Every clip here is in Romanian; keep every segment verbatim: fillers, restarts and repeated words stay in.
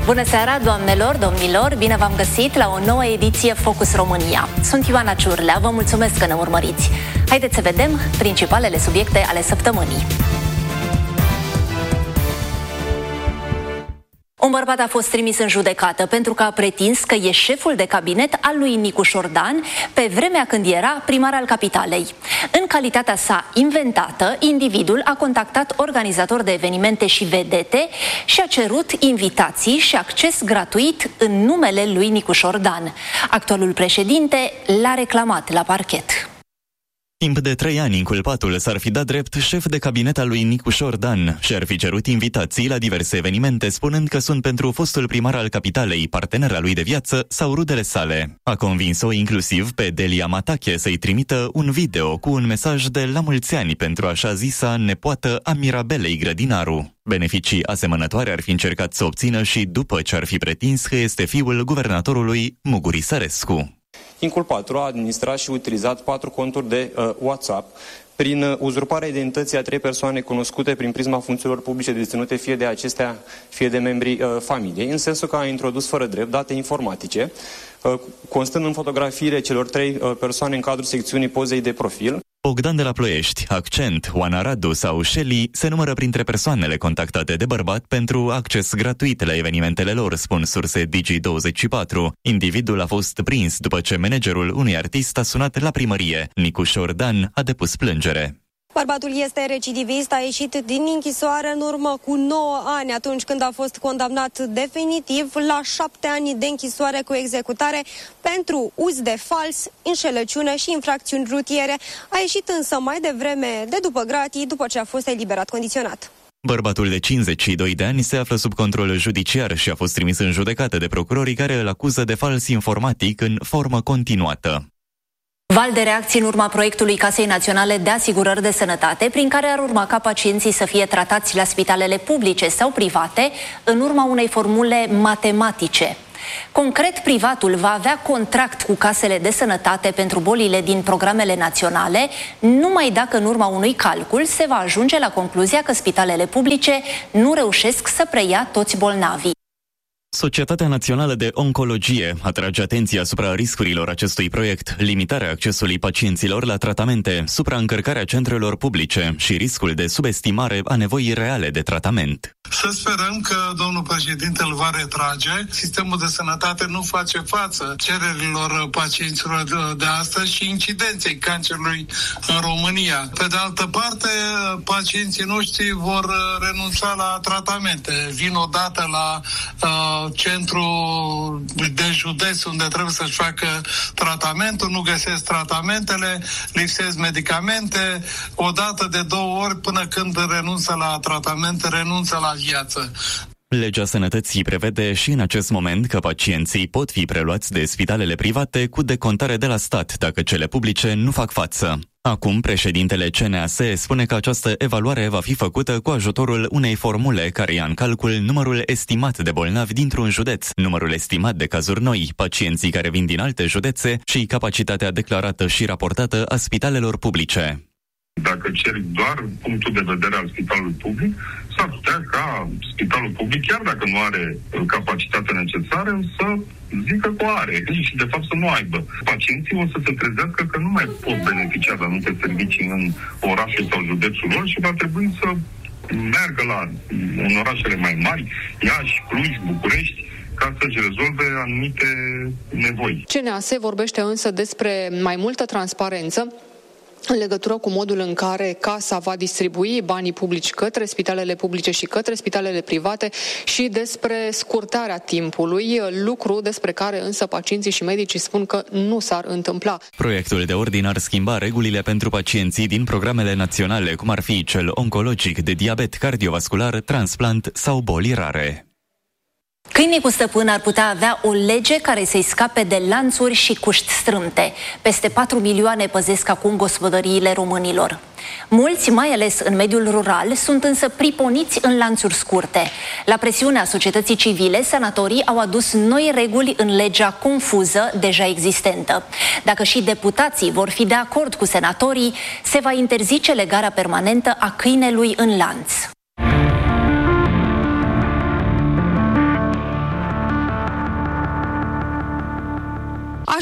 Bună seara, doamnelor, domnilor! Bine v-am găsit la o nouă ediție Focus România. Sunt Ioana Ciurlea, vă mulțumesc că ne urmăriți. Haideți să vedem principalele subiecte ale săptămânii. Un bărbat a fost trimis în judecată pentru că a pretins că e șeful de cabinet al lui Nicu Șordan pe vremea când era primar al capitalei. În calitatea sa inventată, individul a contactat organizatori de evenimente și vedete și a cerut invitații și acces gratuit în numele lui Nicu Șordan. Actualul președinte l-a reclamat la parchet. Timp de trei ani, inculpatul s-ar fi dat drept șef de cabinet al lui Nicu Șordan și ar fi cerut invitații la diverse evenimente, spunând că sunt pentru fostul primar al capitalei, partenera lui de viață sau rudele sale. A convins-o inclusiv pe Delia Matache să-i trimită un video cu un mesaj de la mulți ani pentru așa zisa nepoată a Mirabelei Grădinaru. Beneficii asemănătoare ar fi încercat să obțină și după ce ar fi pretins că este fiul guvernatorului Muguri Sărescu. Inculpatul a administrat și utilizat patru conturi de uh, WhatsApp prin uh, uzurparea identității a trei persoane cunoscute prin prisma funcțiilor publice deținute fie de acestea, fie de membrii uh, familiei, în sensul că a introdus fără drept date informatice, uh, constând în fotografiile celor trei uh, persoane în cadrul secțiunii pozei de profil. Bogdan de la Ploiești, Accent, Oana Radu sau Shelly se numără printre persoanele contactate de bărbat pentru acces gratuit la evenimentele lor, spun surse Digi douăzeci și patru. Individul a fost prins după ce managerul unui artist a sunat la primărie. Nicu Șordan a depus plângere. Bărbatul este recidivist, a ieșit din închisoare în urmă cu nouă ani, atunci când a fost condamnat definitiv la șapte ani de închisoare cu executare pentru uz de fals, înșelăciune și infracțiuni rutiere. A ieșit însă mai devreme de după gratii, după ce a fost eliberat condiționat. Bărbatul de cincizeci și doi de ani se află sub control judiciar și a fost trimis în judecată de procurorii care îl acuză de fals informatic în formă continuată. Val de reacții în urma proiectului Casei Naționale de Asigurări de Sănătate, prin care ar urma ca pacienții să fie tratați la spitalele publice sau private în urma unei formule matematice. Concret, privatul va avea contract cu casele de sănătate pentru bolile din programele naționale, numai dacă în urma unui calcul se va ajunge la concluzia că spitalele publice nu reușesc să preia toți bolnavii. Societatea Națională de Oncologie atrage atenția asupra riscurilor acestui proiect, limitarea accesului pacienților la tratamente, supraîncărcarea centrelor publice și riscul de subestimare a nevoii reale de tratament. Să sperăm că domnul președinte îl va retrage. Sistemul de sănătate nu face față cererilor pacienților de, de astăzi și incidenței cancerului în România. Pe de altă parte, pacienții noștri vor renunța la tratamente. Vin odată la uh, centru de județ unde trebuie să-și facă tratamentul, nu găsesc tratamentele, lipsesc medicamente, odată de două ori până când renunță la tratamente, renunță la viață. Legea Sănătății prevede și în acest moment că pacienții pot fi preluați de spitalele private cu decontare de la stat dacă cele publice nu fac față. Acum, președintele C N A S spune că această evaluare va fi făcută cu ajutorul unei formule care ia în calcul numărul estimat de bolnavi dintr-un județ, numărul estimat de cazuri noi, pacienții care vin din alte județe și capacitatea declarată și raportată a spitalelor publice. Dacă ceri doar punctul de vedere al spitalului public, s-ar putea ca spitalul public, chiar dacă nu are capacitatea necesară, să zică că o are și de fapt să nu aibă. Pacienții o să se trezească că nu mai pot beneficia de anumite servicii în orașul sau județul lor și va trebui să meargă la în orașele mai mari, Iași, Cluj, București, ca să-și rezolve anumite nevoi. C N A S vorbește însă despre mai multă transparență în legătură cu modul în care Casa va distribui banii publici către spitalele publice și către spitalele private și despre scurtarea timpului, lucru despre care însă pacienții și medicii spun că nu s-ar întâmpla. Proiectul de ordin ar schimba regulile pentru pacienții din programele naționale, cum ar fi cel oncologic, de diabet cardiovascular, transplant sau boli rare. Câinii cu stăpân ar putea avea o lege care să-i scape de lanțuri și cuști strâmte. Peste patru milioane păzesc acum gospodăriile românilor. Mulți, mai ales în mediul rural, sunt însă priponiți în lanțuri scurte. La presiunea societății civile, senatorii au adus noi reguli în legea confuză deja existentă. Dacă și deputații vor fi de acord cu senatorii, se va interzice legarea permanentă a câinelui în lanț.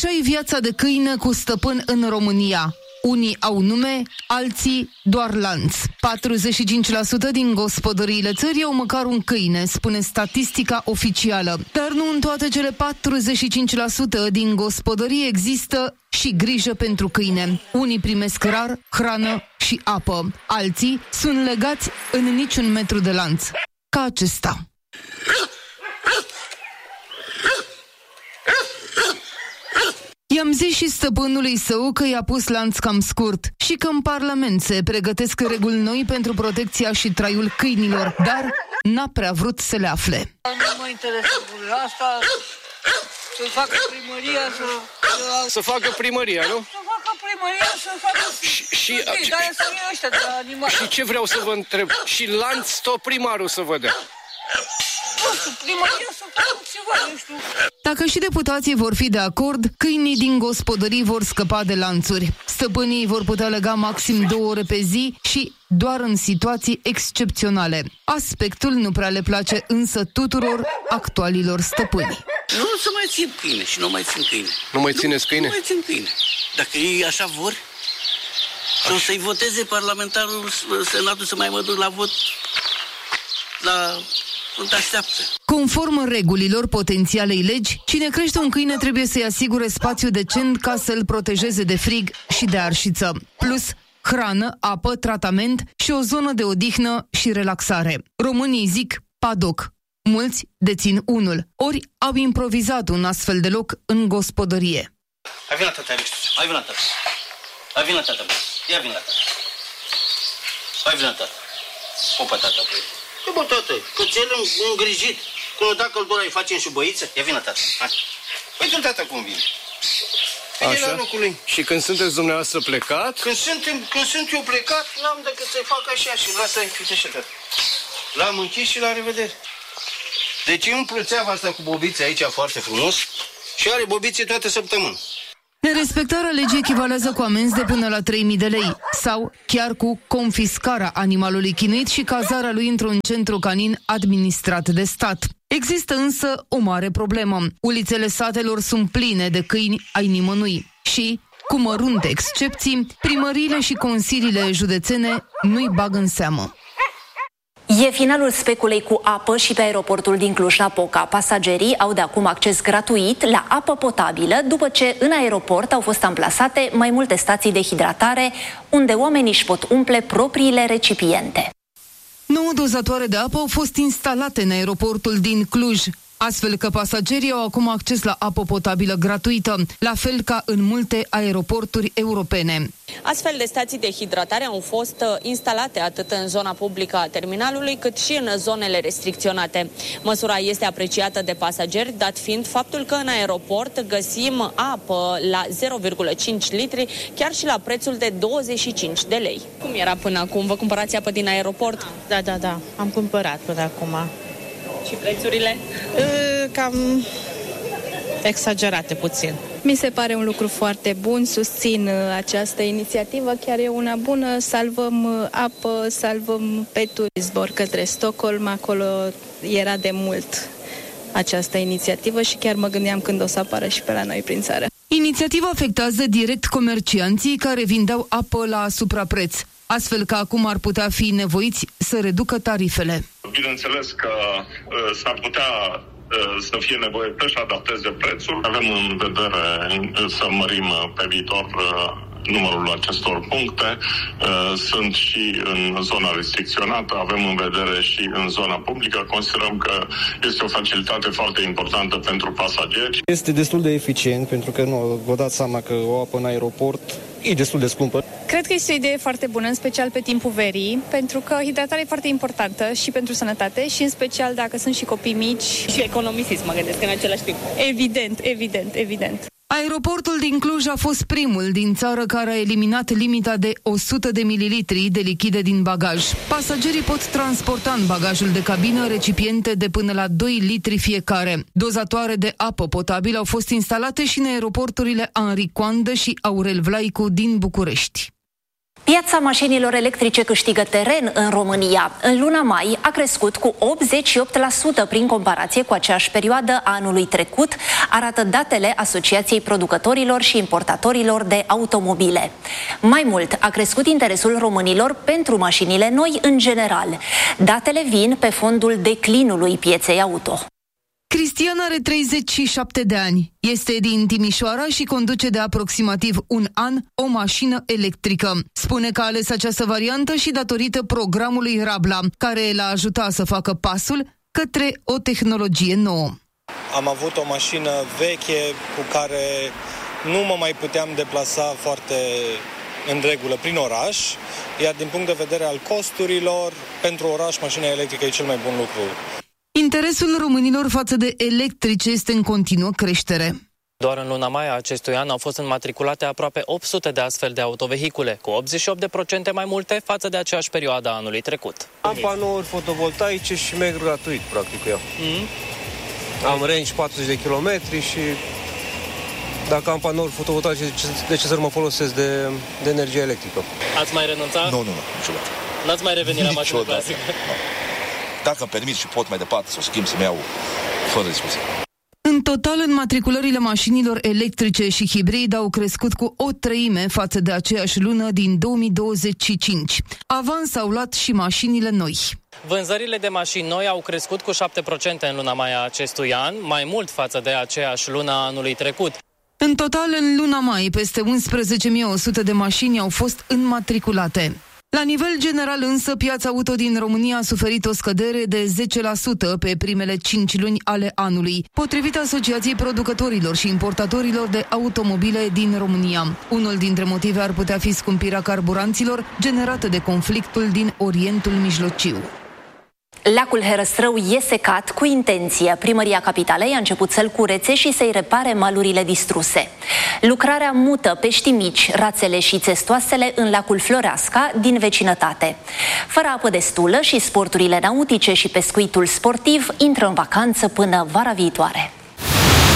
Așa e viața de câine cu stăpân în România. Unii au nume, alții doar lanț. patruzeci și cinci la sută din gospodăriile țării au măcar un câine, spune statistica oficială. Dar nu în toate cele patruzeci și cinci la sută din gospodării există și grijă pentru câine. Unii primesc rar hrană și apă. Alții sunt legați în niciun metru de lanț. Ca acesta. I-am zis și stăpânului său că i-a pus lanț cam scurt și că în Parlament se pregătesc reguli noi pentru protecția și traiul câinilor, dar n-a prea vrut să le afle. Nu mă interesează asta, să facă primăria, să... Să facă primăria, nu? Să facă primăria, să facă... Și, și, și, dar să ăștia de la animale. Și ce vreau să vă întreb? Și lanț tot primarul să vă dea? Dacă și deputații vor fi de acord, câinii din gospodării vor scăpa de lanțuri. Stăpânii vor putea lega maxim două ore pe zi și doar în situații excepționale. Aspectul nu prea le place însă tuturor actualilor stăpâni. Nu să mai țin câine și nu mai țin câine. Nu mai țineți câine? Nu mai țin câine. Dacă ei așa vor, să să-i voteze parlamentarul, senatul să mai mă duc la vot la... Conform regulilor potențialei legi, cine crește un câine trebuie să-i asigure spațiu decent ca să-l protejeze de frig și de arșiță, plus hrană, apă, tratament și o zonă de odihnă și relaxare. Românii zic padoc. Mulți dețin unul, ori au improvizat un astfel de loc în gospodărie. Hai vin la tata, hai vin la tata. Hai vin la tata, ia vin la tata. Hai vin la tata. Popa tata, băi. E bă, tată, că cel îngrijit, când o da căldura îi facem și băiță, ia vină, tată, hai. Uite-l, tată, cum vine. Așa? La locul lui. Și când sunteți dumneavoastră plecat? Când sunt, când sunt eu plecat, n-am decât să-i fac așa și lasă-i, uite așa, tată. L-am închis și la revedere. Deci îmi plățeava asta cu bobițe aici foarte frumos și are bobițe toată săptămâna. Nerespectarea legii echivalează cu amenzi de până la trei mii de lei sau chiar cu confiscarea animalului chinuit și cazarea lui într-un centru canin administrat de stat. Există însă o mare problemă. Ulițele satelor sunt pline de câini ai nimănui și, cu mărunte excepții, primăriile și consiliile județene nu-i bag în seamă. E finalul speculei cu apă și pe aeroportul din Cluj-Napoca. Pasagerii au de acum acces gratuit la apă potabilă după ce în aeroport au fost amplasate mai multe stații de hidratare unde oamenii își pot umple propriile recipiente. Nouă dozatoare de apă au fost instalate în aeroportul din Cluj, astfel că pasagerii au acum acces la apă potabilă gratuită, la fel ca în multe aeroporturi europene. Astfel de stații de hidratare au fost instalate atât în zona publică a terminalului, cât și în zonele restricționate. Măsura este apreciată de pasageri, dat fiind faptul că în aeroport găsim apă la zero virgulă cinci litri, chiar și la prețul de douăzeci și cinci de lei. Cum era până acum? Vă cumpărați apă din aeroport? Da, da, da. Am cumpărat până acum. Și prețurile? Cam exagerate puțin. Mi se pare un lucru foarte bun, susțin această inițiativă, chiar e una bună, salvăm apă, salvăm peturi. Zbor către Stockholm, acolo era de mult această inițiativă și chiar mă gândeam când o să apară și pe la noi prin țară. Inițiativa afectează direct comercianții care vindeau apă la suprapreț, astfel că acum ar putea fi nevoiți să reducă tarifele. Bineînțeles că uh, s-ar putea uh, să fie nevoie să-și adapteze prețul. Avem în vedere să mărim pe viitor uh, numărul acestor puncte. Uh, sunt și în zona restricționată, avem în vedere și în zona publică. Considerăm că este o facilitate foarte importantă pentru pasageri. Este destul de eficient, pentru că nu vă dați seama că o apă în aeroport e destul de scumpă. Cred că este o idee foarte bună, în special pe timpul verii, pentru că hidratarea e foarte importantă și pentru sănătate și în special dacă sunt și copii mici. Și economisiți, mă gândesc, în același timp. Evident, evident, evident. Aeroportul din Cluj a fost primul din țară care a eliminat limita de o sută de mililitri de lichide din bagaj. Pasagerii pot transporta în bagajul de cabină recipiente de până la doi litri fiecare. Dozatoare de apă potabilă au fost instalate și în aeroporturile Henri Coandă și Aurel Vlaicu din București. Piața mașinilor electrice câștigă teren în România. În luna mai a crescut cu optzeci și opt la sută prin comparație cu aceeași perioadă a anului trecut, arată datele Asociației Producătorilor și Importatorilor de Automobile. Mai mult, a crescut interesul românilor pentru mașinile noi în general. Datele vin pe fondul declinului pieței auto. Cristian are treizeci și șapte de ani. Este din Timișoara și conduce de aproximativ un an o mașină electrică. Spune că a ales această variantă și datorită programului Rabla, care l-a ajutat să facă pasul către o tehnologie nouă. Am avut o mașină veche cu care nu mă mai puteam deplasa foarte în regulă prin oraș, iar din punct de vedere al costurilor, pentru oraș mașina electrică e cel mai bun lucru. Interesul românilor față de electrice este în continuă creștere. Doar în luna mai a acestui an au fost înmatriculate aproape opt sute de astfel de autovehicule, cu optzeci și opt la sută mai multe față de aceeași perioadă a anului trecut. Am panouri fotovoltaice și merg gratuit, practic, cu ea. Mm-hmm. Am range patruzeci de kilometri și dacă am panouri fotovoltaice, de ce să mă folosesc de, de energie electrică? Ați mai renunțat? Nu, nu, nu, niciodată. N-ați mai revenit la mașină clasică? Dacă îmi permit și pot mai departe să o schimb, să-mi iau fără discuție. În total, înmatriculările mașinilor electrice și hibrid au crescut cu o treime față de aceeași lună din două mii douăzeci și cinci. Avans au luat și mașinile noi. Vânzările de mașini noi au crescut cu șapte la sută în luna mai a acestui an, mai mult față de aceeași lună a anului trecut. În total, în luna mai, peste unsprezece mii o sută de mașini au fost înmatriculate. La nivel general însă, piața auto din România a suferit o scădere de zece la sută pe primele cinci luni ale anului, potrivit Asociației Producătorilor și Importatorilor de Automobile din România. Unul dintre motive ar putea fi scumpirea carburanților generată de conflictul din Orientul Mijlociu. Lacul Herăstrău e secat cu intenție. Primăria Capitalei a început să-l curețe și să-i repare malurile distruse. Lucrarea mută peștii mici, rațele și țestoasele în lacul Floreasca din vecinătate. Fără apă destulă și sporturile nautice și pescuitul sportiv intră în vacanță până vara viitoare.